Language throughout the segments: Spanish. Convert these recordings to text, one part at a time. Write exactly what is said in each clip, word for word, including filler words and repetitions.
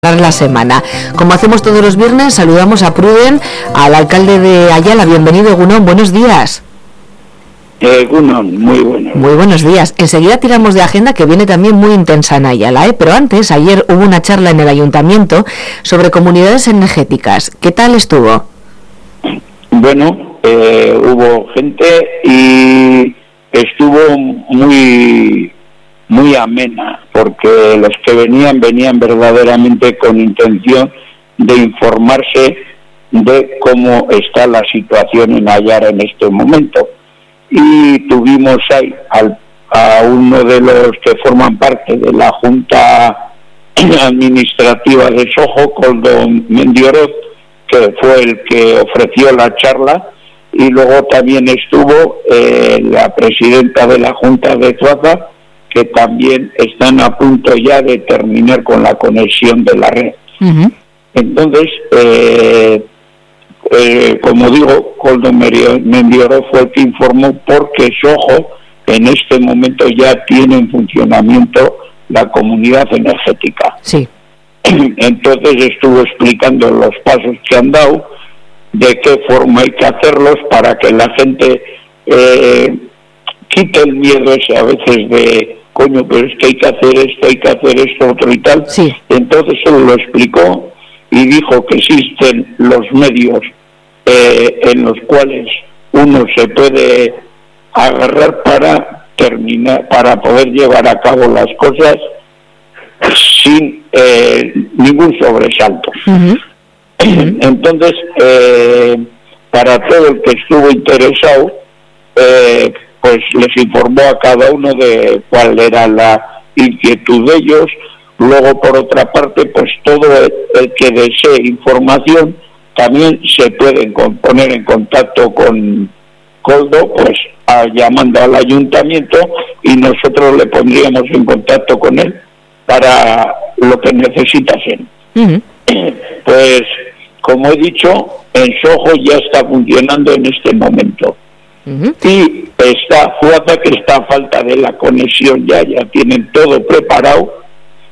La semana. Como hacemos todos los viernes, saludamos a Pruden, al alcalde de Ayala. Bienvenido, Egunon, buenos días. Egunon, muy buenos. Muy buenos días. Enseguida tiramos de agenda, que viene también muy intensa en Ayala, ¿eh? Pero antes, ayer hubo una charla en el ayuntamiento sobre comunidades energéticas. ¿Qué tal estuvo? Bueno, eh, hubo gente y estuvo muy... muy amena, porque los que venían, venían verdaderamente con intención de informarse de cómo está la situación en Ayala en este momento. Y tuvimos ahí al, a uno de los que forman parte de la Junta Administrativa de Sojo, Koldo Mendioroz, que fue el que ofreció la charla, y luego también estuvo eh, la presidenta de la Junta de Zuaza, que también están a punto ya de terminar con la conexión de la red. Uh-huh. Entonces, eh, eh, como digo, Koldo Mendioroz fue el que informó, porque Sojo en este momento ya tiene en funcionamiento la comunidad energética. Sí. Entonces estuvo explicando los pasos que han dado, de qué forma hay que hacerlos para que la gente eh, quite el miedo ese a veces de coño, pero es que hay que hacer esto, hay que hacer esto, otro y tal. Sí. Entonces él lo explicó y dijo que existen los medios eh, en los cuales uno se puede agarrar para terminar, para poder llevar a cabo las cosas sin eh, ningún sobresalto. Uh-huh. Entonces, eh, para todo el que estuvo interesado, eh, pues les informó a cada uno de cuál era la inquietud de ellos. Luego, por otra parte, pues todo el, el que desee información también se pueden poner en contacto con Koldo, pues a, llamando al ayuntamiento, y nosotros le pondríamos en contacto con él para lo que necesitasen. Uh-huh. Pues, como he dicho, en Sojo ya está funcionando en este momento. Uh-huh. Y está Zuaza, que está a falta de la conexión, ya ya tienen todo preparado.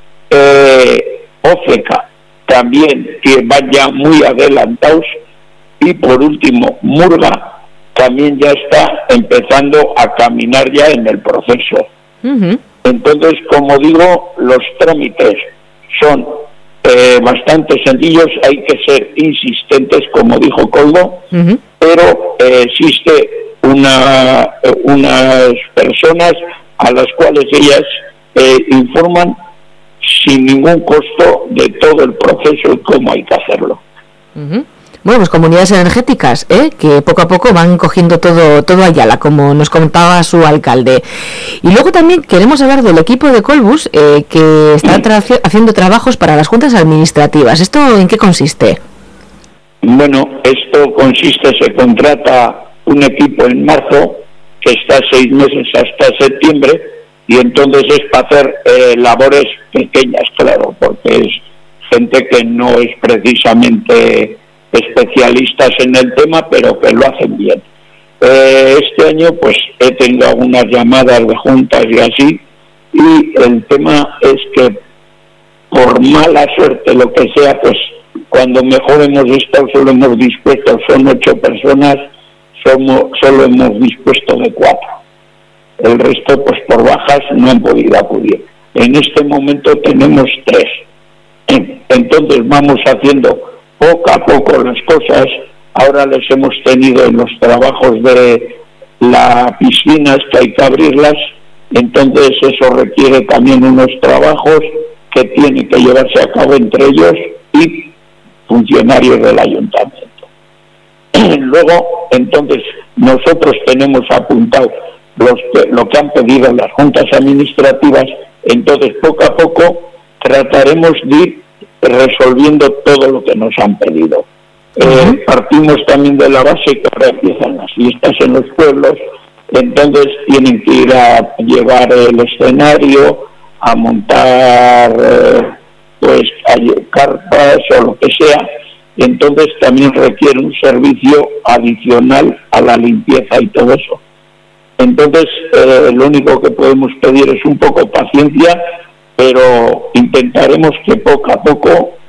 eh, Oceca también, que van ya muy adelantados. Y por último, Murga también ya está empezando a caminar ya en el proceso. Uh-huh. Entonces, como digo, los trámites son eh, bastante sencillos, hay que ser insistentes, como dijo Koldo. Uh-huh. Pero eh, existe una unas personas a las cuales ellas eh, informan sin ningún costo de todo el proceso y cómo hay que hacerlo. Uh-huh. Bueno, pues comunidades energéticas, ¿eh? Que poco a poco van cogiendo todo todo Ayala, como nos contaba su alcalde. Y luego también queremos hablar del equipo de Colbus, eh, que está tra- haciendo trabajos para las juntas administrativas. ¿Esto en qué consiste? Bueno, esto consiste, se contrata un equipo en marzo, que está seis meses hasta septiembre, y entonces es para hacer eh, labores pequeñas, claro, porque es gente que no es precisamente especialistas en el tema, pero que lo hacen bien. Eh, este año pues he tenido algunas llamadas de juntas y así, y el tema es que por mala suerte, lo que sea, pues cuando mejor hemos estado solo hemos dispuesto, son ocho personas, somos, solo hemos dispuesto de cuatro. El resto, pues por bajas, no han podido acudir. En este momento tenemos tres. Entonces vamos haciendo poco a poco las cosas. Ahora les hemos tenido en los trabajos de las piscinas, que hay que abrirlas. Entonces eso requiere también unos trabajos que tienen que llevarse a cabo entre ellos y funcionarios del ayuntamiento. Luego, entonces, nosotros tenemos apuntado los que, lo que han pedido las juntas administrativas. Entonces, poco a poco trataremos de ir resolviendo todo lo que nos han pedido. Uh-huh. Eh, partimos también de la base que ahora empiezan las fiestas en los pueblos, entonces tienen que ir a llevar el escenario, a montar eh, pues carpas o lo que sea. Entonces también requiere un servicio adicional a la limpieza y todo eso. Entonces eh, lo único que podemos pedir es un poco paciencia, pero intentaremos que poco a poco